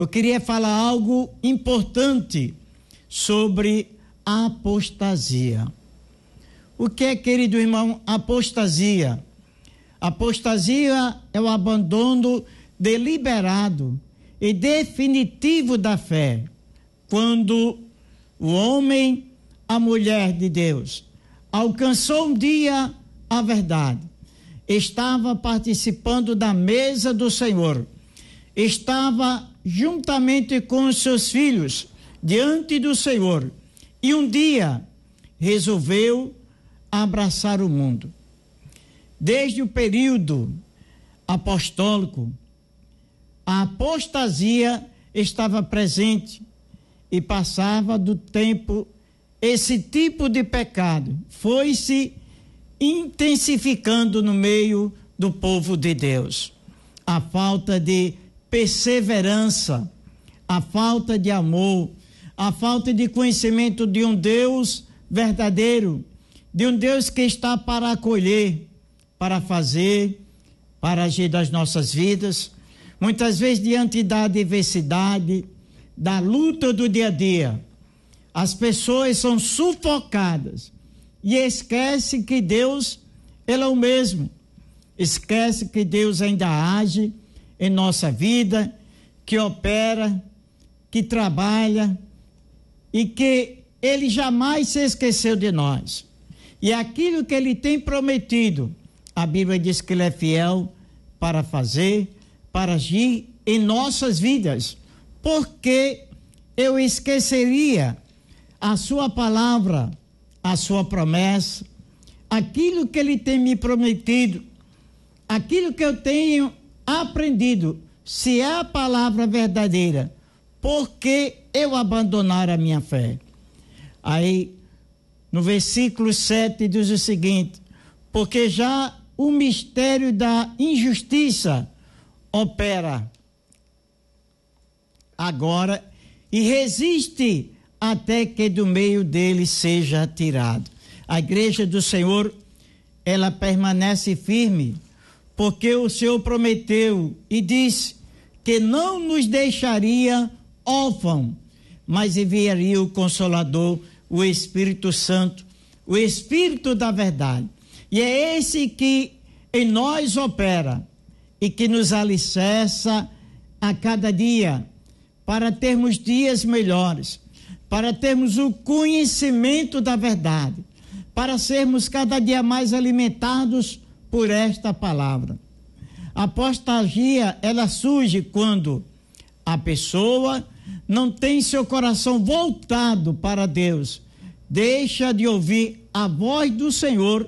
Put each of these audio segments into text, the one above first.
eu queria falar algo importante sobre a apostasia. O que é, querido irmão, apostasia? Apostasia é o abandono deliberado e definitivo da fé, quando o homem, a mulher de Deus, alcançou um dia a verdade, estava participando da mesa do Senhor, estava juntamente com os seus filhos diante do Senhor, e um dia resolveu abraçar o mundo. Desde o período apostólico, a apostasia estava presente e passava do tempo. Esse tipo de pecado foi se intensificando no meio do povo de Deus. A falta de perseverança, a falta de amor, a falta de conhecimento de um Deus verdadeiro, de um Deus que está para acolher, para fazer, para agir das nossas vidas. Muitas vezes, diante da adversidade, da luta do dia a dia, as pessoas são sufocadas e esquecem que Deus, Ele é o mesmo. Esquece que Deus ainda age em nossa vida, que opera, que trabalha e que Ele jamais se esqueceu de nós. E aquilo que Ele tem prometido, a Bíblia diz que Ele é fiel para fazer, para agir em nossas vidas. Porque eu esqueceria a sua palavra, a sua promessa, aquilo que Ele tem me prometido, aquilo que eu tenho aprendido, se é a palavra verdadeira, por que eu abandonar a minha fé? Aí, no versículo 7 diz o seguinte: porque já o mistério da injustiça opera agora e resiste até que do meio dele seja tirado. A igreja do Senhor, ela permanece firme, porque o Senhor prometeu e disse que não nos deixaria órfãos, mas enviaria o Consolador, o Espírito Santo, o Espírito da verdade. E é esse que em nós opera e que nos alicerça a cada dia, para termos dias melhores, para termos o conhecimento da verdade, para sermos cada dia mais alimentados por esta palavra. A apostasia, ela surge quando a pessoa não tem seu coração voltado para Deus, deixa de ouvir a voz do Senhor,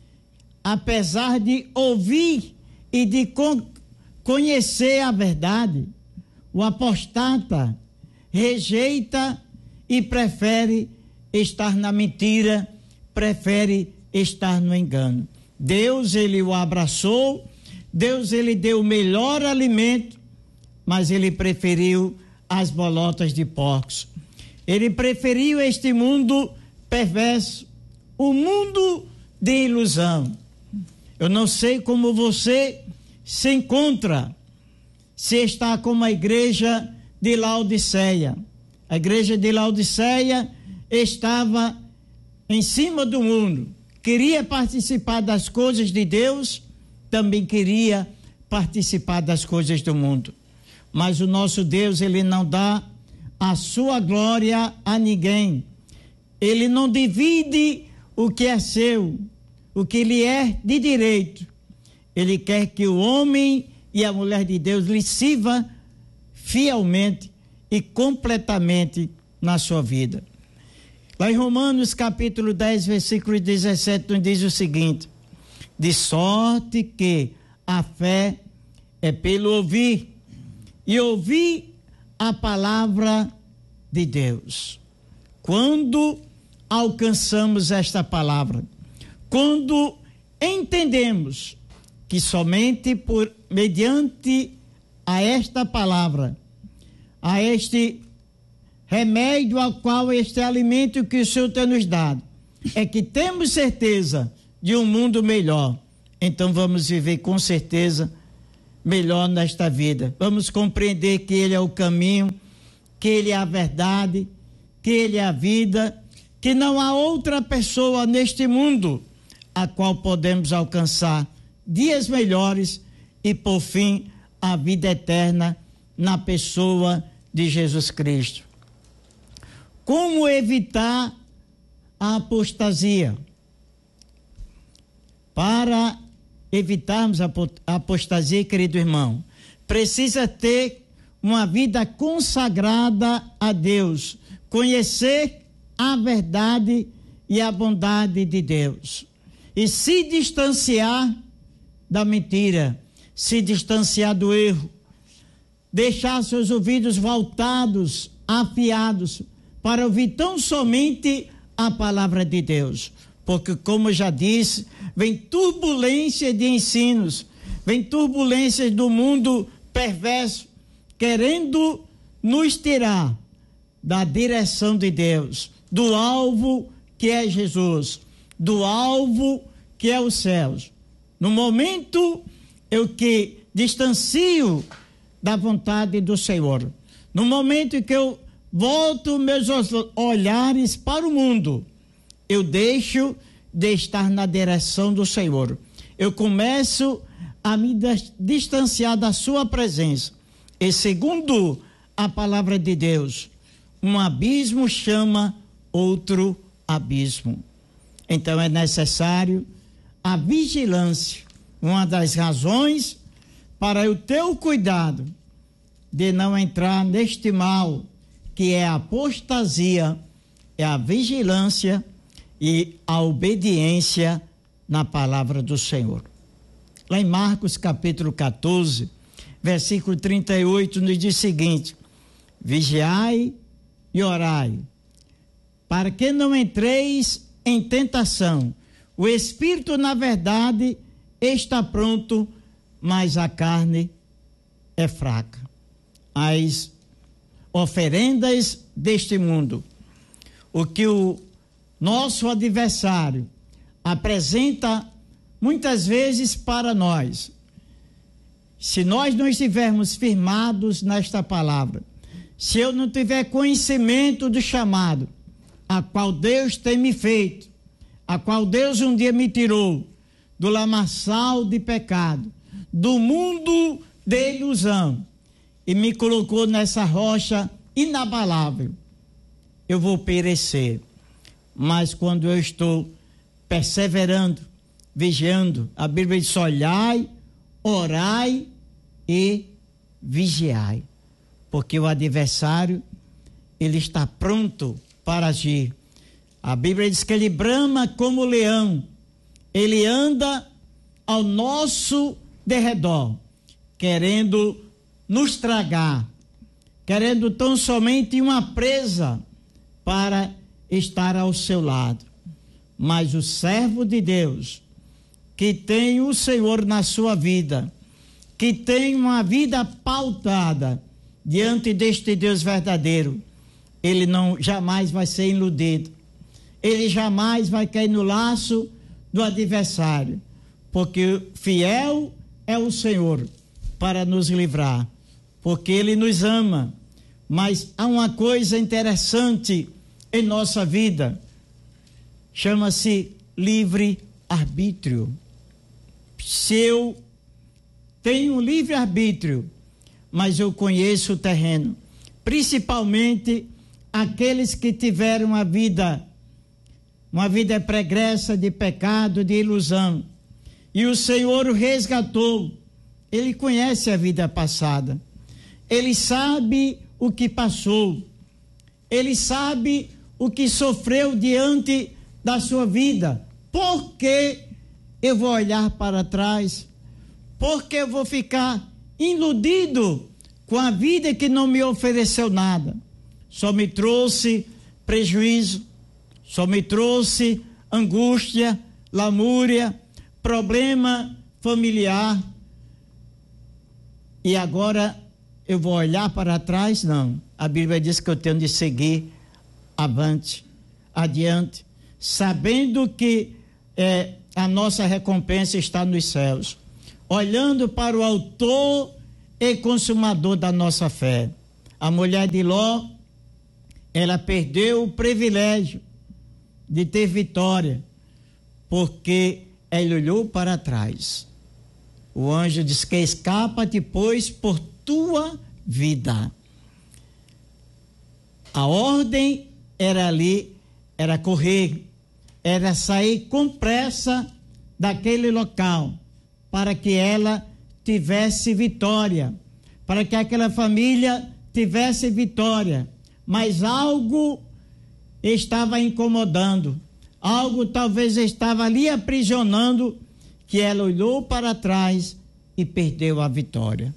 apesar de ouvir e de conhecer a verdade. O apostata rejeita e prefere estar na mentira, prefere estar no engano. Deus, Ele o abraçou, Deus, Ele deu o melhor alimento, mas Ele preferiu as bolotas de porcos. Ele preferiu este mundo perverso, o mundo de ilusão. Eu não sei como você se encontra, se está como a igreja de Laodiceia. A igreja de Laodiceia estava em cima do mundo, queria participar das coisas de Deus, também queria participar das coisas do mundo. Mas o nosso Deus, Ele não dá a sua glória a ninguém. Ele não divide o que é seu, o que lhe é de direito. Ele quer que o homem e a mulher de Deus lhe sirva fielmente e completamente na sua vida. Lá em Romanos capítulo 10, versículo 17, nos diz o seguinte: de sorte que a fé é pelo ouvir, e ouvir a palavra de Deus. Quando alcançamos esta palavra, quando entendemos que somente mediante a esta palavra, a este remédio ao qual este alimento que o Senhor tem nos dado, é que temos certeza de um mundo melhor, então vamos viver com certeza melhor nesta vida. Vamos compreender que Ele é o caminho, que Ele é a verdade, que Ele é a vida, que não há outra pessoa neste mundo a qual podemos alcançar dias melhores e, por fim, a vida eterna na pessoa de Jesus Cristo. Como evitar a apostasia? Para evitarmos a apostasia, querido irmão, precisa ter uma vida consagrada a Deus, conhecer a verdade e a bondade de Deus e se distanciar da mentira, se distanciar do erro, deixar seus ouvidos voltados, afiados, para ouvir tão somente a palavra de Deus. Porque, como já disse, vem turbulência de ensinos, vem turbulências do mundo perverso, querendo nos tirar da direção de Deus, do alvo que é Jesus, do alvo que é os céus. No momento eu que distancio da vontade do Senhor, no momento em que eu volto meus olhares para o mundo, eu deixo de estar na direção do Senhor. Eu começo a me distanciar da sua presença. E segundo a palavra de Deus, um abismo chama outro abismo. Então é necessário a vigilância. Uma das razões para o teu cuidado de não entrar neste mal, que é a apostasia, é a vigilância e a obediência na palavra do Senhor. Lá em Marcos capítulo 14, versículo 38, nos diz o seguinte: vigiai e orai, para que não entreis em tentação. O espírito, na verdade, está pronto, mas a carne é fraca. As oferendas deste mundo, o que o nosso adversário apresenta muitas vezes para nós, se nós não estivermos firmados nesta palavra, se eu não tiver conhecimento do chamado a qual Deus tem me feito, a qual Deus um dia me tirou do lamaçal de pecado, do mundo de ilusão, e me colocou nessa rocha inabalável, eu vou perecer. Mas quando eu estou perseverando, vigiando, a Bíblia diz: olhai, orai e vigiai, porque o adversário, ele está pronto para agir. A Bíblia diz que ele brama como leão, ele anda ao nosso derredor, querendo nos tragar, querendo tão somente uma presa para estar ao seu lado. Mas o servo de Deus, que tem o Senhor na sua vida, que tem uma vida pautada diante deste Deus verdadeiro, ele não jamais vai ser iludido, ele jamais vai cair no laço do adversário, porque fiel é o Senhor para nos livrar, porque ele nos ama. Mas há uma coisa interessante em nossa vida, chama-se livre-arbítrio. Se eu tenho livre-arbítrio, mas eu conheço o terreno, principalmente aqueles que tiveram uma vida pregressa de pecado, de ilusão, e o Senhor o resgatou. Ele conhece a vida passada, ele sabe o que passou, ele sabe o que sofreu diante da sua vida. Por que eu vou olhar para trás? Por que eu vou ficar iludido com a vida que não me ofereceu nada? Só me trouxe prejuízo, só me trouxe angústia, lamúria, problema familiar. E agora eu vou olhar para trás? Não. A Bíblia diz que eu tenho de seguir adiante, sabendo que a nossa recompensa está nos céus. olhando para o autor e consumador da nossa fé. A mulher de Ló, ela perdeu o privilégio de ter vitória, porque ela olhou para trás. O anjo diz que escapa-te, pois, por tua vida. A ordem era ali, era correr, era sair com pressa daquele local, para que ela tivesse vitória, para que aquela família tivesse vitória. Mas algo estava incomodando, algo talvez estava ali aprisionando, que ela olhou para trás e perdeu a vitória.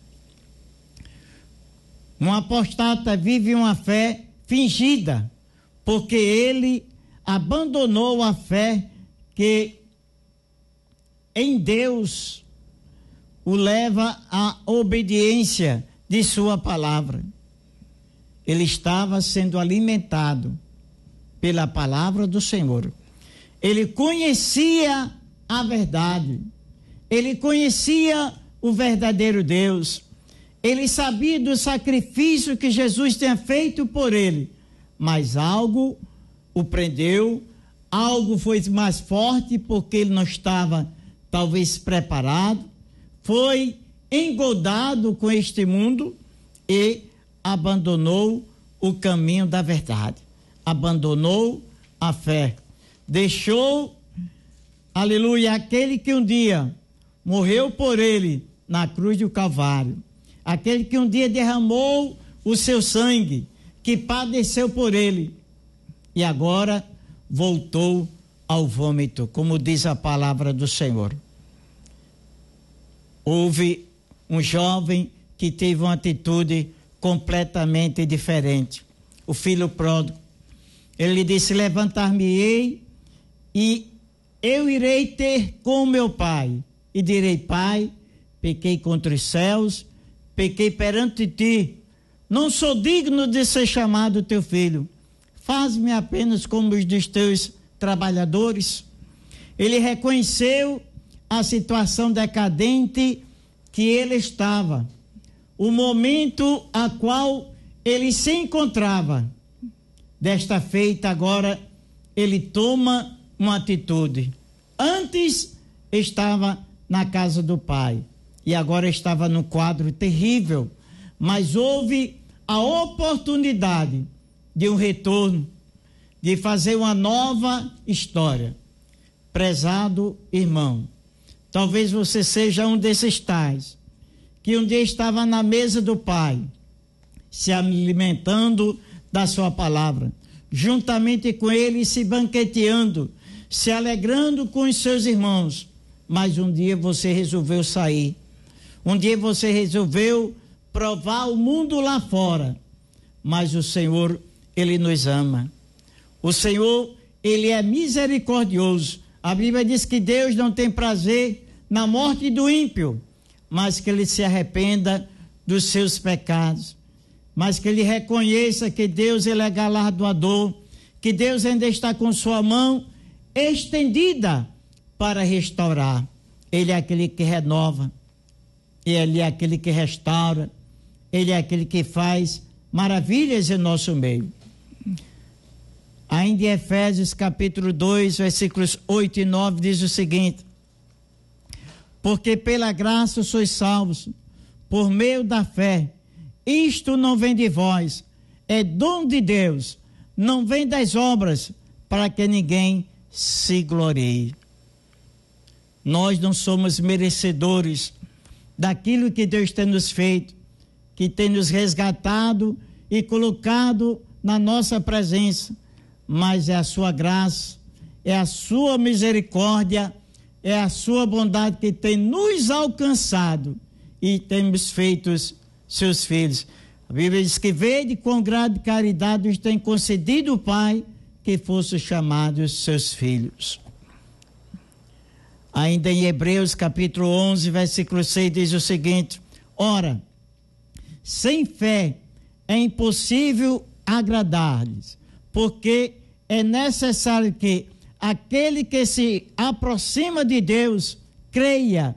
Um apostata vive uma fé fingida, porque ele abandonou a fé que em Deus o leva à obediência de sua palavra. Ele estava sendo alimentado pela palavra do Senhor. Ele conhecia a verdade. Ele conhecia o verdadeiro Deus. Ele sabia do sacrifício que Jesus tinha feito por ele. Mas algo o prendeu, algo foi mais forte, porque ele não estava talvez preparado, foi engodado com este mundo e abandonou o caminho da verdade, abandonou a fé, deixou, aleluia, aquele que um dia morreu por ele na cruz do Calvário, aquele que um dia derramou o seu sangue, que padeceu por ele e agora voltou ao vômito, como diz a palavra do Senhor. Houve um jovem que teve uma atitude completamente diferente. O filho pródigo, ele disse: levantar-me-ei e eu irei ter com meu pai e direi: Pai, pequei contra os céus, pequei perante ti, não sou digno de ser chamado teu filho, faz-me apenas como os dos teus trabalhadores. Ele reconheceu a situação decadente que ele estava, o momento a qual ele se encontrava. Desta feita, agora ele toma uma atitude. Antes estava na casa do pai e agora estava num quadro terrível, mas houve a oportunidade de um retorno, de fazer uma nova história. Prezado irmão, talvez você seja um desses tais que um dia estava na mesa do pai, se alimentando da sua palavra, juntamente com ele, se banqueteando, se alegrando com os seus irmãos, mas um dia você resolveu sair, um dia você resolveu provar o mundo lá fora, mas o Senhor, ele nos ama. O Senhor, ele é misericordioso. A Bíblia diz que Deus não tem prazer na morte do ímpio, mas que ele se arrependa dos seus pecados, mas que ele reconheça que Deus, ele é galardoador, que Deus ainda está com sua mão estendida para restaurar. Ele é aquele que renova, ele é aquele que restaura, ele é aquele que faz maravilhas em nosso meio. Ainda em Efésios capítulo 2, versículos 8 e 9, diz o seguinte: porque pela graça sois salvos, por meio da fé. Isto não vem de vós, é dom de Deus, não vem das obras, para que ninguém se glorie. Nós não somos merecedores daquilo que Deus tem nos feito, que tem nos resgatado e colocado na nossa presença, mas é a sua graça, é a sua misericórdia, é a sua bondade que tem nos alcançado e temos feito seus filhos. A Bíblia diz que vede com grande caridade os tem concedido o Pai que fossem chamados seus filhos. Ainda em Hebreus capítulo 11, versículo 6 diz o seguinte: ora, sem fé é impossível agradar-lhes, porque é necessário que aquele que se aproxima de Deus creia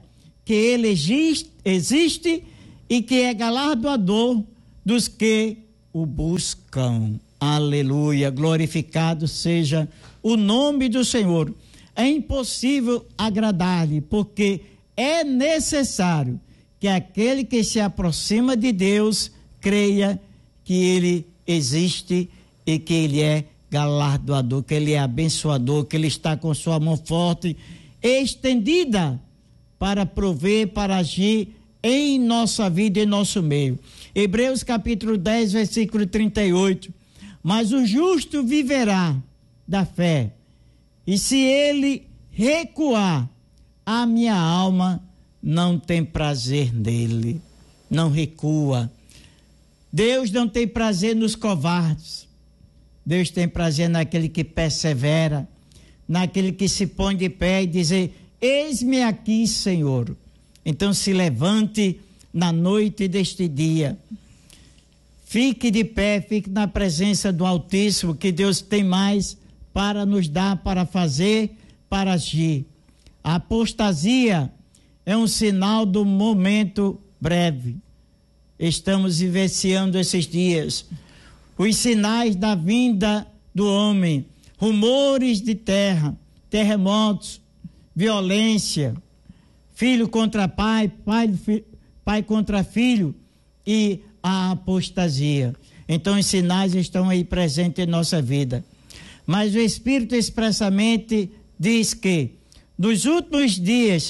que ele existe e que é galardoador dos que o buscam. Aleluia, glorificado seja o nome do Senhor. É impossível agradar-lhe, porque é necessário que aquele que se aproxima de Deus creia que ele existe e que ele é galardoador, que ele é abençoador, que ele está com sua mão forte estendida para prover, para agir em nossa vida, em nosso meio. Hebreus capítulo 10, versículo 38. Mas o justo viverá da fé, e se ele recuar, a minha alma não tem prazer nele. Não recua. Deus não tem prazer nos covardes. Deus tem prazer naquele que persevera, naquele que se põe de pé e diz: eis-me aqui, Senhor. Então se levante na noite deste dia. Fique de pé, fique na presença do Altíssimo, que Deus tem mais para nos dar, para fazer, para agir. A apostasia é um sinal do momento breve. Estamos vivenciando esses dias os sinais da vinda do homem, rumores de terra, terremotos, violência, filho contra pai, pai contra filho e a apostasia. Então os sinais estão aí presentes em nossa vida. Mas o Espírito expressamente diz que nos últimos dias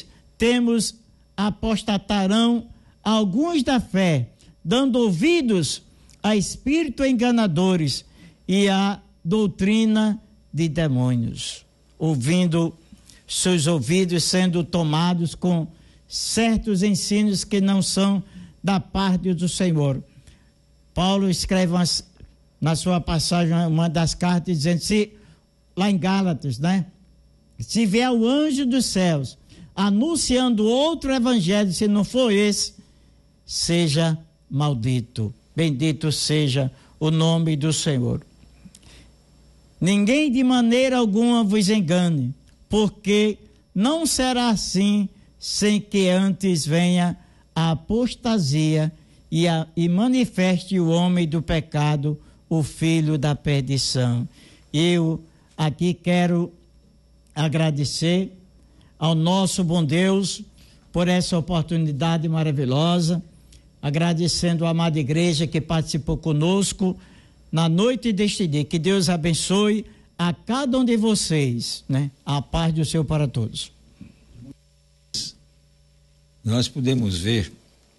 apostatarão alguns da fé, dando ouvidos a espíritos enganadores e a doutrina de demônios, ouvindo seus ouvidos sendo tomados com certos ensinos que não são da parte do Senhor. Paulo escreve na sua passagem, uma das cartas, dizendo, lá em Gálatas, né? Se vier o anjo dos céus anunciando outro evangelho, se não for esse, seja maldito. Bendito seja o nome do Senhor. Ninguém de maneira alguma vos engane, porque não será assim sem que antes venha a apostasia e manifeste o homem do pecado, o filho da perdição. Eu aqui quero agradecer ao nosso bom Deus por essa oportunidade maravilhosa, agradecendo a amada igreja que participou conosco na noite deste dia. Que Deus abençoe a cada um de vocês, né? A paz do Senhor para todos. Nós podemos ver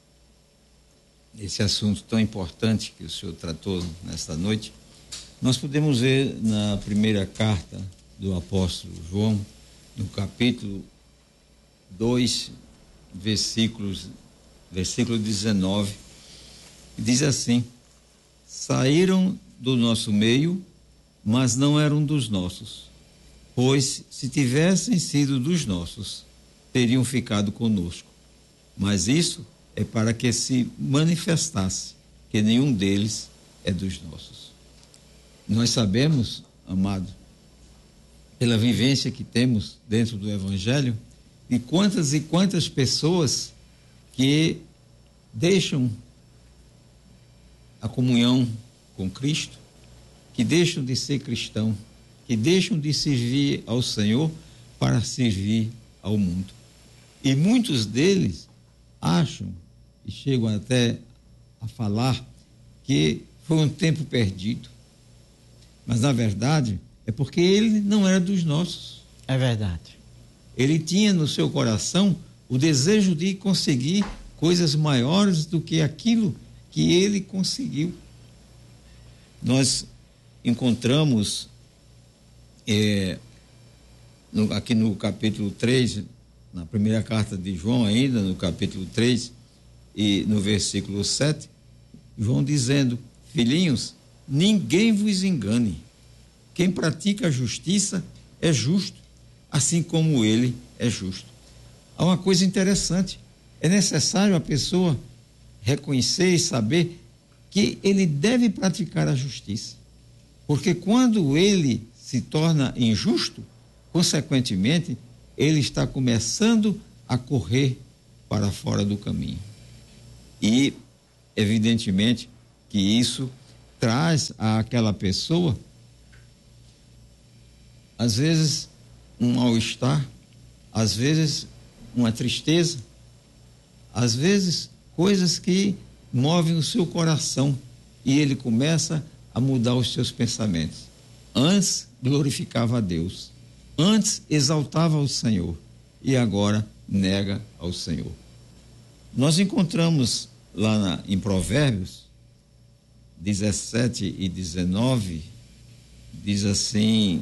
esse assunto tão importante que o senhor tratou nesta noite. Nós podemos ver na primeira carta do apóstolo João, no capítulo 2, versículo 19, diz assim: saíram do nosso meio, mas não eram dos nossos, pois se tivessem sido dos nossos, teriam ficado conosco. Mas isso é para que se manifestasse que nenhum deles é dos nossos. Nós sabemos, amado, pela vivência que temos dentro do Evangelho, e quantas pessoas que deixam a comunhão com Cristo, que deixam de ser cristão, que deixam de servir ao Senhor para servir ao mundo. E muitos deles acham e chegam até a falar que foi um tempo perdido. Mas, na verdade, é porque ele não era dos nossos. É verdade. Ele tinha no seu coração o desejo de conseguir coisas maiores do que aquilo que ele conseguiu. Nós encontramos aqui no capítulo 3, na primeira carta de João ainda, no capítulo 3 e no versículo 7, João dizendo: filhinhos, ninguém vos engane, quem pratica a justiça é justo, assim como ele é justo. Há uma coisa interessante, é necessário a pessoa reconhecer e saber que ele deve praticar a justiça, porque quando ele se torna injusto, consequentemente, ele está começando a correr para fora do caminho. E, evidentemente, que isso traz àquela pessoa, às vezes, um mal-estar, às vezes, uma tristeza, às vezes, coisas que movem o seu coração e ele começa a mudar os seus pensamentos. Antes glorificava a Deus, antes exaltava o Senhor e agora nega ao Senhor. Nós encontramos lá em Provérbios 17 e 19, diz assim,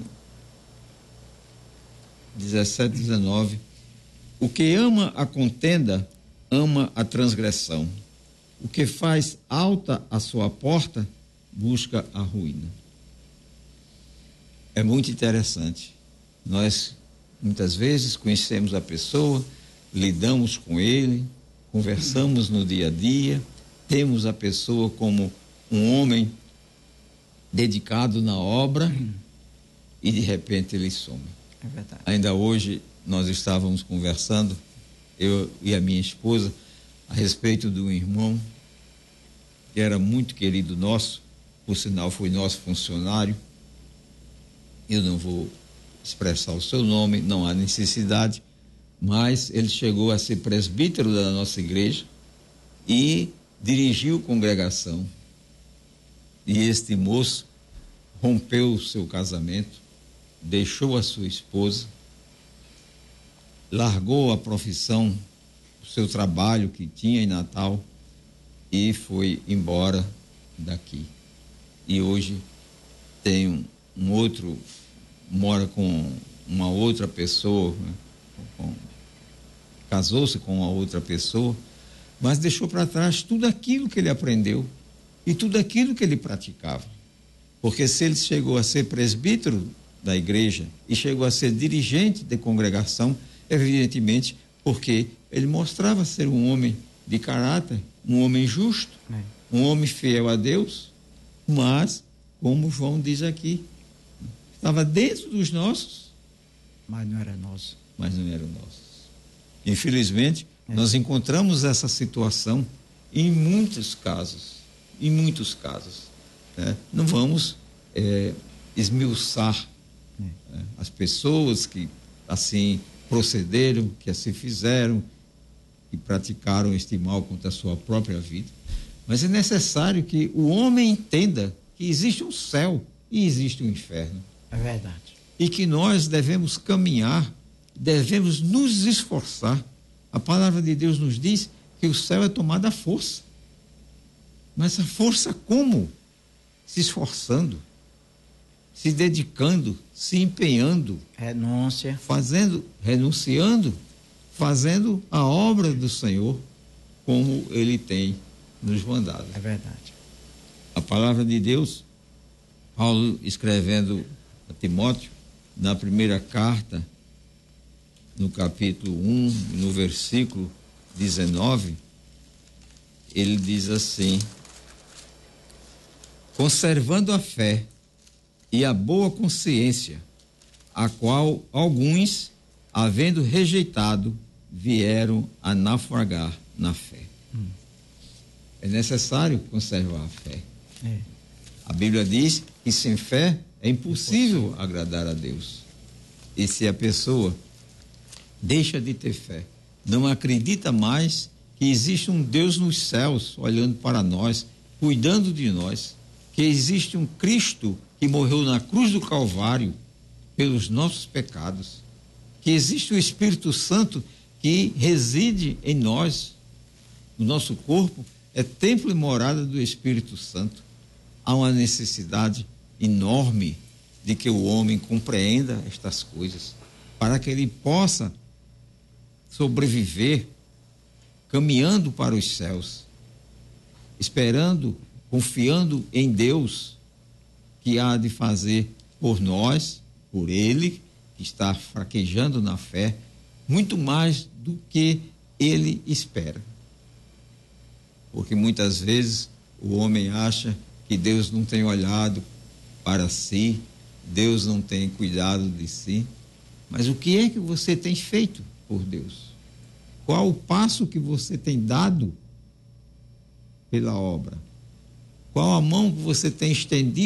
17 e 19, o que ama a contenda, ama a transgressão. O que faz alta a sua porta, busca a ruína. É muito interessante. Nós, muitas vezes, conhecemos a pessoa, lidamos com ele, conversamos no dia a dia, temos a pessoa como um homem dedicado na obra e, de repente, ele some. É verdade. Ainda hoje, nós estávamos conversando, eu e a minha esposa, a respeito de um irmão que era muito querido nosso, por sinal foi nosso funcionário. Eu não vou expressar o seu nome, não há necessidade, mas ele chegou a ser presbítero da nossa igreja e dirigiu congregação. E este moço rompeu o seu casamento, deixou a sua esposa, largou a profissão, o seu trabalho que tinha em Natal e foi embora daqui. E hoje tem um outro, mora com uma outra pessoa, né? Casou-se com uma outra pessoa, mas deixou para trás tudo aquilo que ele aprendeu e tudo aquilo que ele praticava. Porque se ele chegou a ser presbítero da igreja e chegou a ser dirigente de congregação, evidentemente porque ele mostrava ser um homem de caráter, um homem justo, um homem fiel a Deus, mas, como João diz aqui, estava dentro dos nossos, mas não era nosso. Mas não eram nossos. Infelizmente, nós encontramos essa situação em muitos casos, né? Não vamos esmiuçar as pessoas que assim procederam, que assim fizeram, que praticaram este mal contra a sua própria vida, mas é necessário que o homem entenda que existe um céu e existe um inferno. É verdade. E que nós devemos caminhar, devemos nos esforçar. A palavra de Deus nos diz que o céu é tomado à força. Mas a força como? Se esforçando, se dedicando, se empenhando. Renúncia. Renunciando, fazendo a obra do Senhor como Ele tem nos mandado. É verdade. A palavra de Deus, Paulo escrevendo a Timóteo, na primeira carta, no capítulo 1, no versículo 19, ele diz assim: conservando a fé e a boa consciência, a qual alguns, havendo rejeitado, vieram a naufragar na fé. É necessário conservar a fé. A Bíblia diz que sem fé é impossível agradar a Deus. E se a pessoa deixa de ter fé, não acredita mais que existe um Deus nos céus olhando para nós, cuidando de nós, que existe um Cristo que morreu na cruz do Calvário pelos nossos pecados, que existe o Espírito Santo que reside em nós, o nosso corpo é templo e morada do Espírito Santo. Há uma necessidade enorme de que o homem compreenda estas coisas, para que ele possa sobreviver caminhando para os céus, esperando, confiando em Deus, que há de fazer por nós, por ele, que está fraquejando na fé, muito mais do que ele espera. Porque muitas vezes o homem acha que Deus não tem olhado para si, Deus não tem cuidado de si. Mas o que é que você tem feito por Deus? Qual o passo que você tem dado pela obra? Qual a mão que você tem estendido